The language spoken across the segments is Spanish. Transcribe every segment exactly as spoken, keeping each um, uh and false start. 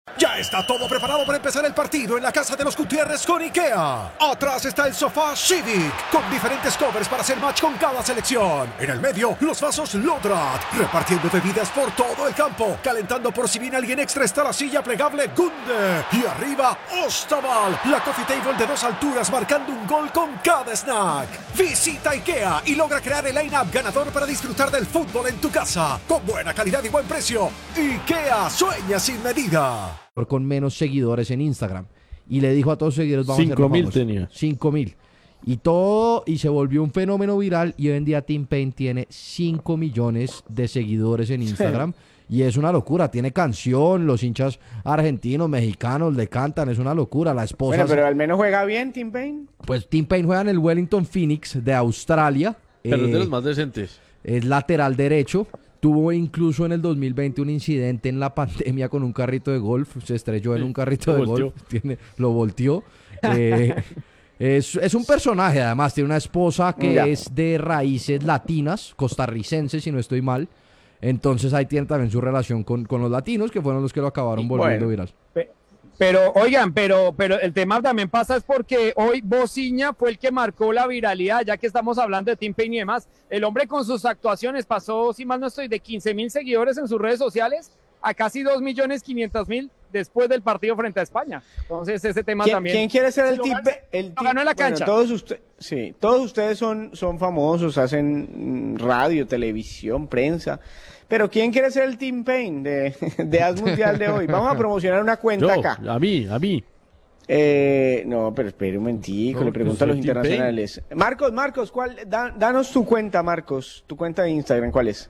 Ya está todo preparado para empezar el partido en la casa de los Gutiérrez con IKEA. Atrás está el sofá Civic, con diferentes covers para hacer match con cada selección. En el medio, los vasos Lodrat, repartiendo bebidas por todo el campo. Calentando por si viene alguien extra está la silla plegable Gunde. Y arriba, Ostaval, la coffee table de dos alturas marcando un gol con cada snack. Visita IKEA y logra crear el line-up ganador para disfrutar del fútbol en tu casa. Con buena calidad y buen precio. IKEA, sueña sin medida. Con menos seguidores en Instagram y le dijo a todos sus seguidores vamos cinco a mil hacerlo tenía cinco mil y todo, y se volvió un fenómeno viral, y hoy en día Tim Payne tiene cinco millones de seguidores en Instagram. Sí. Y es una locura, tiene canción, los hinchas argentinos, mexicanos le cantan, es una locura. La esposa, bueno, pero al menos juega bien Tim Payne. Pues Tim Payne juega en el Wellington Phoenix de Australia, pero eh, es de los más decentes, es lateral derecho. Tuvo incluso en el dos mil veinte un incidente en la pandemia con un carrito de golf. Se estrelló en un carrito de golf. Tiene, lo volteó. Eh, es, es un personaje, además. Tiene una esposa que ya. es de raíces latinas, costarricenses, si no estoy mal. Entonces ahí tiene también su relación con, con los latinos, que fueron los que lo acabaron volviendo bueno, viral. Pero, oigan, pero, pero el tema también pasa es porque hoy Bociña fue el que marcó la viralidad, ya que estamos hablando de Tim Payne y demás. El hombre con sus actuaciones pasó, si mal no estoy, de quince mil seguidores en sus redes sociales a casi dos millones quinientos mil después del partido frente a España. Entonces ese tema ¿Quién, también... ¿Quién quiere ser el Lo tip? ganó, El lo tip, ganó en la cancha. Bueno, todos, usted, sí, todos ustedes son, son famosos, hacen radio, televisión, prensa. Pero ¿quién quiere ser el Tim Payne de, de As Mundial de hoy? Vamos a promocionar una cuenta Yo, acá. A mí, a mí. Eh, no, pero espere un momentico, no, le pregunto a los internacionales. Payne. Marcos, Marcos, ¿cuál? Da, danos tu cuenta, Marcos. Tu cuenta de Instagram, ¿cuál es?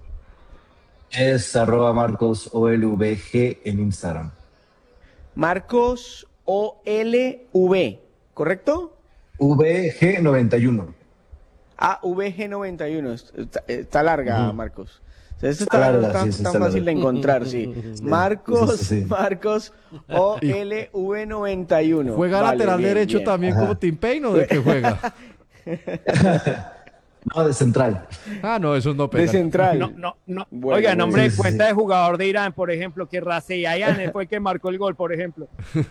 Es arroba Marcos O L V G en Instagram. Marcos O L V, ¿correcto? V G noventa y uno. Ah, V G noventa y uno. Está, está larga, uh-huh. Marcos. Esto está, larga, está, sí, está está fácil larga. de encontrar, sí. Marcos, sí, sí. Marcos O L V noventa y uno. ¿Juega vale, lateral bien, derecho bien. también Ajá. como Tim Payne o de qué juega? No, de central. Ah, no, eso no pega. De central. No, no, no. Bueno, oiga, nombre sí, de cuenta sí. de jugador de Irán, por ejemplo, que Rasei Ayane fue el que marcó el gol, por ejemplo.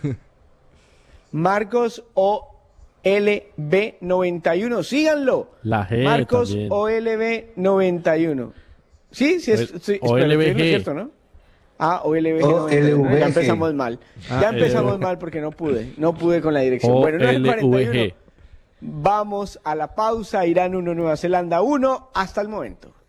Marcos O L V noventa y uno, síganlo. La G Marcos también. O L V noventa y uno. Sí, sí, es, sí, O L V G. es cierto, ¿no? Ah, O L V G noventa y uno. Ya empezamos mal. Ah, ya empezamos mal porque no pude. No pude con la dirección. Bueno, nueve cuarenta y uno. Vamos a la pausa. Irán uno, Nueva Zelanda uno. Hasta el momento.